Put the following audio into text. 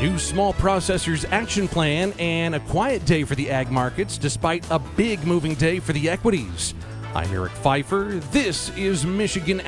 new small processors action plan, and a quiet day for the ag markets despite a big moving day for the equities. I'm Eric Pfeiffer. This is Michigan